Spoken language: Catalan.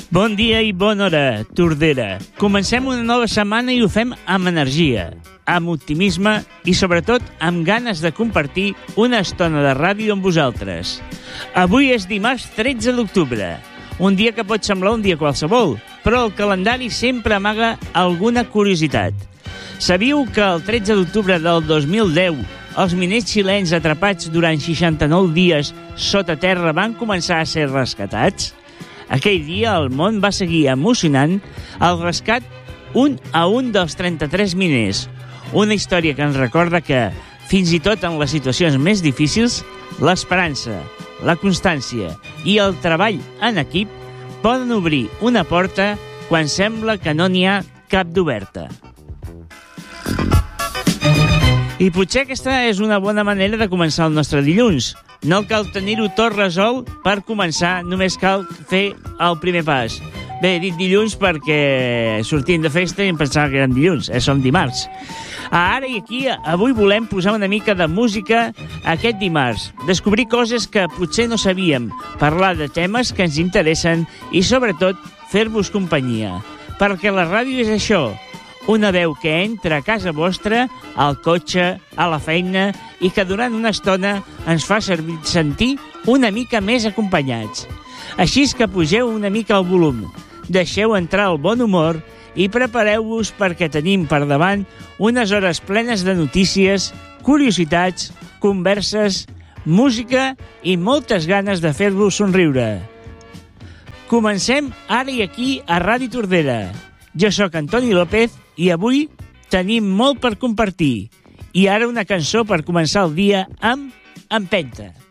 Bon dia i bona hora, Tordera. Comencem una nova setmana i ho fem amb energia, amb optimisme i, sobretot, amb ganes de compartir una estona de ràdio amb vosaltres. Avui és dimarts 13 d'octubre, un dia que pot semblar un dia qualsevol, però el calendari sempre amaga alguna curiositat. Sabíeu que el 13 d'octubre del 2010 els miners xilens atrapats durant 69 dies sota terra van començar a ser rescatats? Aquell dia el món va seguir emocionant el rescat un a un dels 33 miners. Una història que ens recorda que, fins i tot en les situacions més difícils, l'esperança, la constància i el treball en equip poden obrir una porta quan sembla que no n'hi ha cap d'oberta. I potser aquesta és una bona manera de començar el nostre dilluns. No cal tenir-ho tot resolt per començar, només cal fer el primer pas. Bé, he dit dilluns perquè sortim de festa i em pensava que eren dilluns, som dimarts. Ara i aquí, avui volem posar una mica de música aquest dimarts, descobrir coses que potser no sabíem, parlar de temes que ens interessen i, sobretot, fer-vos companyia. Perquè la ràdio és això, una veu que entra a casa vostra, al cotxe, a la feina i que durant una estona ens fa sentir una mica més acompanyats. Així és que pugeu una mica el volum, deixeu entrar el bon humor i prepareu-vos perquè tenim per davant unes hores plenes de notícies, curiositats, converses, música i moltes ganes de fer-vos somriure. Comencem ara i aquí a Ràdio Tordera. Jo sóc Antoni López i avui tenim molt per compartir. I ara una cançó per començar el dia amb Empenta.